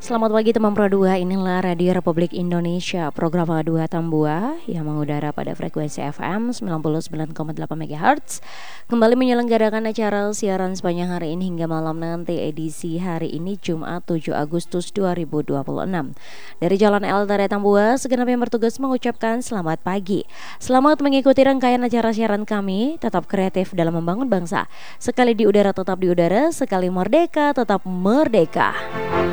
Selamat pagi teman Pro 2, inilah Radio Republik Indonesia, program A2 Tambua yang mengudara pada frekuensi FM 99,8 MHz. Kembali menyelenggarakan acara siaran sepanjang hari ini hingga malam nanti, edisi hari ini Jumat 7 Agustus 2026. Dari Jalan Eltare Tambua, segenap yang bertugas mengucapkan selamat pagi. Selamat mengikuti rangkaian acara siaran kami, tetap kreatif dalam membangun bangsa. Sekali di udara tetap di udara, sekali merdeka tetap merdeka.